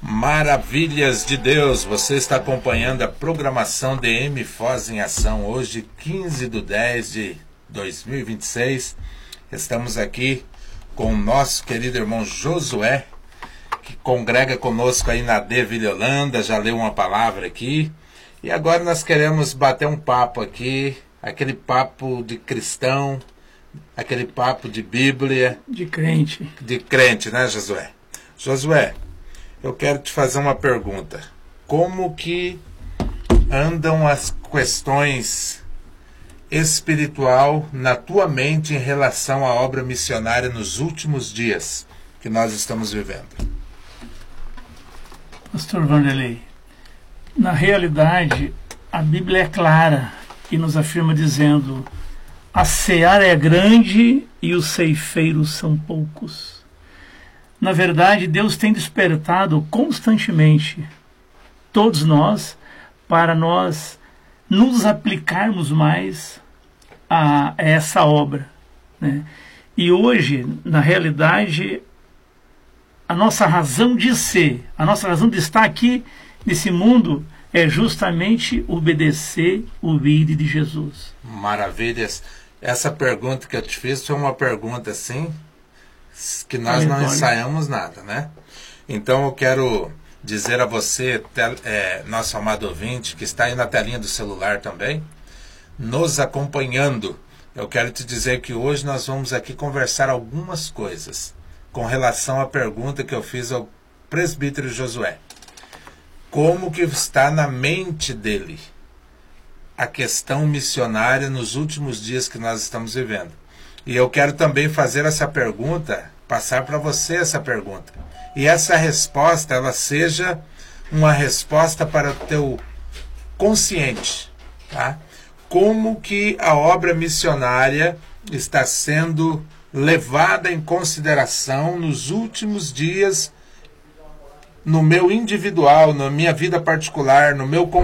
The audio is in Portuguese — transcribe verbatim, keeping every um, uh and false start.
Maravilhas de Deus, você está acompanhando a programação D M Foz em Ação, hoje quinze de dez de dois mil e vinte e seis. Estamos aqui com o nosso querido irmão Josué, que congrega conosco aí na D Vila Holanda, já leu uma palavra aqui. E agora nós queremos bater um papo aqui, aquele papo de cristão, aquele papo de Bíblia. De crente. De crente, né, Josué? Josué, eu quero te fazer uma pergunta. Como que andam as questões espiritual na tua mente em relação à obra missionária nos últimos dias que nós estamos vivendo? Pastor Vanderlei, na realidade, a Bíblia é clara e nos afirma dizendo: a seara é grande e os ceifeiros são poucos. Na verdade, Deus tem despertado constantemente todos nós para nós nos aplicarmos mais a essa obra, né? E hoje, na realidade, a nossa razão de ser, a nossa razão de estar aqui nesse mundo é justamente obedecer o vídeo de Jesus. Maravilhas. Essa pergunta que eu te fiz foi uma pergunta assim que nós Ai, não olha. ensaiamos nada, né? Então eu quero dizer a você, tel, é, nosso amado ouvinte, que está aí na telinha do celular também, nos acompanhando, eu quero te dizer que hoje nós vamos aqui conversar algumas coisas com relação à pergunta que eu fiz ao presbítero Josué. Como que está na mente dele a questão missionária nos últimos dias que nós estamos vivendo? E eu quero também fazer essa pergunta, passar para você essa pergunta. E essa resposta, ela seja uma resposta para o teu consciente, tá? Como que a obra missionária está sendo levada em consideração nos últimos dias, no meu individual, na minha vida particular, no meu